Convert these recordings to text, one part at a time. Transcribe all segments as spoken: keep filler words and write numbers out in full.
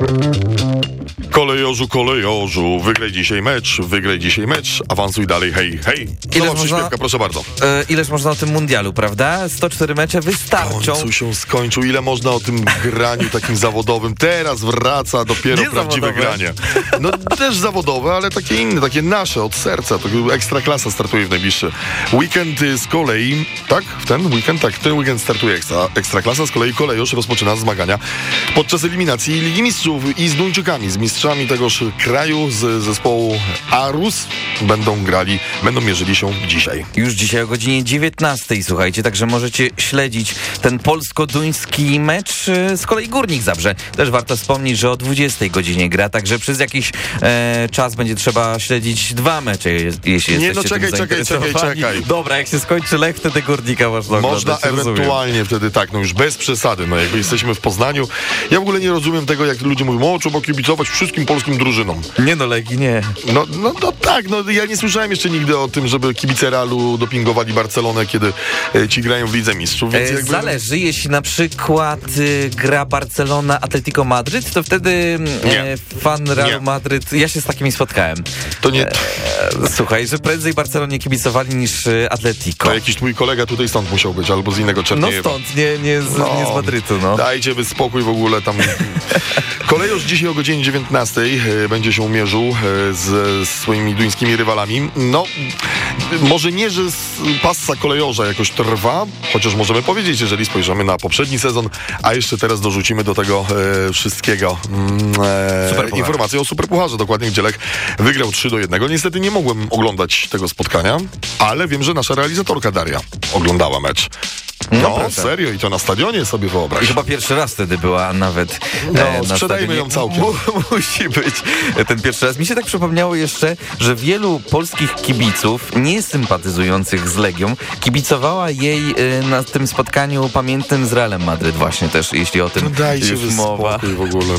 Kolejorzu, kolejorzu, wygraj dzisiaj mecz, wygraj dzisiaj mecz, awansuj dalej, hej, hej. Nowa przyśpiewka, proszę bardzo. E, ileż można o tym mundialu, prawda? sto cztery mecze wystarczą. W końcu się skończył, ile można o tym graniu takim zawodowym. Teraz wraca dopiero Nie prawdziwe zawodowe. granie. No też zawodowe, ale takie inne, takie nasze, od serca. To Ekstraklasa startuje w najbliższy weekend z kolei, tak? W ten weekend, tak, w ten weekend startuje ekstra, Ekstraklasa, z kolei Kolejorz rozpoczyna zmagania podczas eliminacji Ligi Mistrzów i z Duńczykami, z mistrzami tegoż kraju, z zespołu Aarhus będą grali, będą mierzyli się dzisiaj. Już dzisiaj o godzinie dziewiętnastej, słuchajcie, także możecie śledzić ten polsko-duński mecz. Z kolei Górnik Zabrze. Też warto wspomnieć, że o dwudziestej godzinie gra, także przez jakiś e, czas będzie trzeba śledzić dwa mecze, jeśli Nie, jesteście no czekaj, tym czekaj, czekaj, zainteresowani. czekaj. Dobra, jak się skończy Lech, wtedy Górnika można oglądać. Można ewentualnie rozumiem. Wtedy tak, no już bez przesady, no jakby jesteśmy w Poznaniu. Ja w ogóle nie rozumiem tego, jak ludzie mówią, o, trzeba kibicować wszystkim polskim drużynom. Nie no, Legii nie. No, no, no tak, no ja nie słyszałem jeszcze nigdy o tym, żeby kibice Realu dopingowali Barcelonę, kiedy e, ci grają w Lidze Mistrzów. Więc e, jakby... Zależy, jeśli na przykład y, gra Barcelona Atletico Madryt, to wtedy e, fan Realu Nie. Madryt, ja się z takimi spotkałem. To nie... E, słuchaj, że prędzej Barcelonie kibicowali niż y, Atletico. To jakiś twój kolega tutaj stąd musiał być, albo z innego No Czerniejewa. stąd, nie, nie, z, No, nie z Madrytu, no. Dajcie wy spokój w ogóle tam. Kolejorz dzisiaj o godzinie dziewiętnastej e, będzie się mierzył e, z, z swoimi duńskimi rywalami. No, może nie, że z passa Kolejorza jakoś trwa, chociaż możemy powiedzieć, jeżeli spojrzymy na poprzedni sezon, a jeszcze teraz dorzucimy do tego e, wszystkiego mm, e, informacje o Superpucharze, dokładnie, gdzie Lech wygrał trzy do jednego. Niestety nie mogłem oglądać tego spotkania, ale wiem, że nasza realizatorka Daria oglądała mecz. No, no serio, i to na stadionie sobie wyobraź. I chyba pierwszy raz wtedy była nawet No, e, na sprzedajmy stadionie. ją całkiem. Mu, musi być ten pierwszy raz. Mi się tak przypomniało jeszcze, że wielu polskich kibiców, nie sympatyzujących z Legią, kibicowała jej e, na tym spotkaniu pamiętnym z Realem Madryt właśnie też, jeśli o tym no dajcie już wy mowa. spokój w ogóle.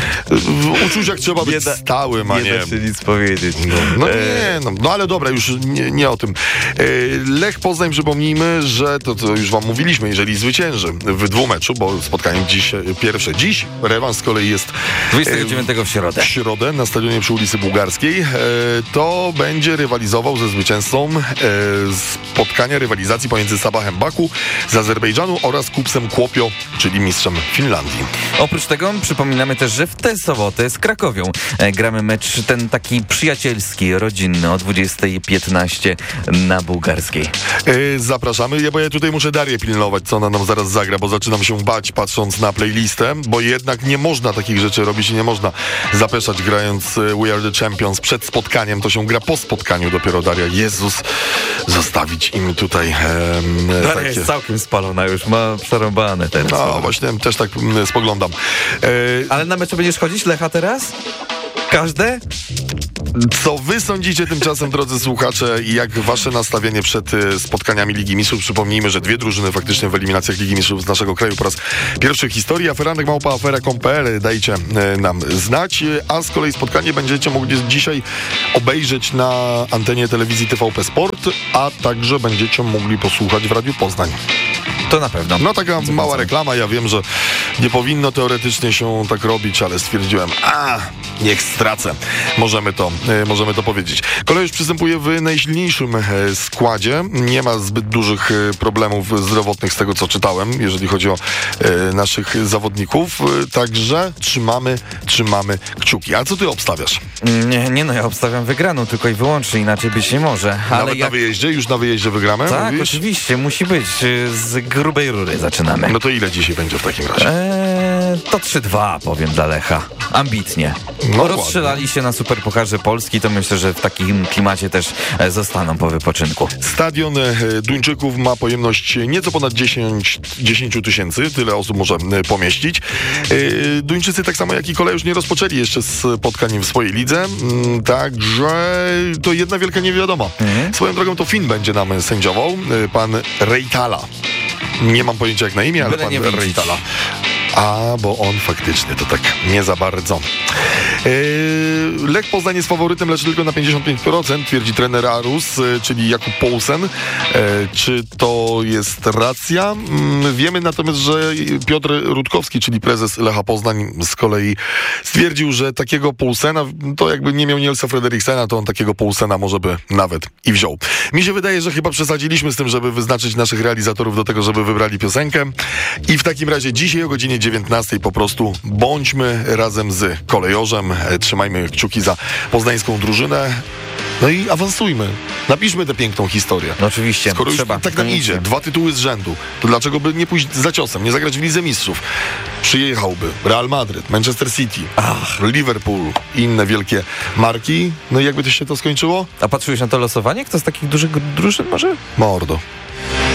W uczuciach trzeba być da, stałym, a nie... Nie da się nic powiedzieć. No, no nie, no, no ale dobra, już nie, nie o tym. E, Lech Poznań, przypomnijmy, że to, to już wam mówiliśmy, jeżeli zwycięży w dwumeczu, bo spotkanie dziś, pierwsze dziś, rewans z kolei jest dwudziestego dziewiątego w środę. W środę na stadionie przy ulicy Bułgarskiej, e, to będzie rywalizował ze zwycięzcą e, spotkania rywalizacji pomiędzy Sabahem Baku z Azerbejdżanu oraz Kupsem Kłopio, czyli mistrzem Finlandii. Oprócz tego przypominamy też, że w tę sobotę z Krakowią e, gramy mecz ten taki przyjacielski, rodzinny o dwudziestej piętnaście na Bułgarskiej. E, zapraszamy, ja, bo ja tutaj muszę Darię pilnować, co ona nam zaraz zagra, bo zaczynam się bać patrząc na playlistę, bo jednak nie można takich rzeczy robić i nie można zapeszać grając We Are The Champions przed spotkaniem, to się gra po spotkaniu dopiero, Daria. Jezus, zostawić im tutaj em, Daria takie... jest całkiem spalona, już ma przerąbane teraz. No właśnie, też tak m, spoglądam. E, Ale na mecz będziesz chodzić, Lecha, teraz? Każde? Co wy sądzicie tymczasem, drodzy słuchacze, i jak wasze nastawienie przed y, spotkaniami Ligi Mistrzów? Przypomnijmy, że dwie drużyny faktycznie w eliminacjach Ligi Mistrzów z naszego kraju po raz pierwszy w historii. Aferanek małpa afera kropka com kropka p l, dajcie y, nam znać, y, a z kolei spotkanie będziecie mogli dzisiaj obejrzeć na antenie telewizji T V P Sport, a także będziecie mogli posłuchać w Radiu Poznań. To na pewno. No taka Co mała co? reklama, ja wiem, że nie powinno teoretycznie się tak robić, ale stwierdziłem, a niech stracę. Możemy to, e, możemy to powiedzieć. Kolejorz przystępuje w najsilniejszym e, składzie. Nie ma zbyt dużych e, problemów zdrowotnych z tego, co czytałem, jeżeli chodzi o e, naszych zawodników. E, także trzymamy, trzymamy kciuki. A co ty obstawiasz? Nie, nie no, ja obstawiam wygraną tylko i wyłącznie, inaczej być nie może. Ale Nawet jak... na wyjeździe? Już na wyjeździe wygramy? Tak, mówisz? oczywiście, musi być. Z grubej rury zaczynamy. No to ile dzisiaj będzie w takim razie? Eee, to trzy dwa powiem dla Lecha. Ambitnie. No Rozstrzelali się na Superpucharze Polski, to myślę, że w takim klimacie też e, zostaną po wypoczynku. Stadion e, Duńczyków ma pojemność nieco ponad dziesięć tysięcy, tyle osób może e, pomieścić. E, Duńczycy, tak samo jak i Kolejorz, nie rozpoczęli jeszcze spotkań w swojej lidze, mm, także to jedna wielka niewiadoma. Mhm. Swoją drogą to Fin będzie nam sędziował, e, pan Reitala. Nie mam pojęcia jak na imię, ale Byle pan nie wędzić. Reitala. A, bo on faktycznie to tak nie za bardzo. Yy, Lech Poznań jest faworytem, lecz tylko na pięćdziesiąt pięć procent, twierdzi trener Arus, yy, czyli Jakub Poulsen. Yy, czy to jest racja? Yy, wiemy natomiast, że Piotr Rutkowski, czyli prezes Lecha Poznań, z kolei stwierdził, że takiego Poulsena, to jakby nie miał Nielsa Frederiksena, to on takiego Poulsena może by nawet i wziął. Mi się wydaje, że chyba przesadziliśmy z tym, żeby wyznaczyć naszych realizatorów do tego, żeby wybrali piosenkę. I w takim razie dzisiaj o godzinie dziewiętnastej po prostu bądźmy razem z Kolejorzem. Trzymajmy kciuki za poznańską drużynę. No i awansujmy. Napiszmy tę piękną historię. No oczywiście. Skoro trzeba, już tak nam idzie, dwa tytuły z rzędu, to dlaczego by nie pójść za ciosem, nie zagrać w Lidze Mistrzów? Przyjechałby Real Madryt, Manchester City, Ach. Liverpool i inne wielkie marki. No i jakby to się to skończyło? A patrzyłeś na to losowanie? Kto z takich dużych drużyn może? Mordo.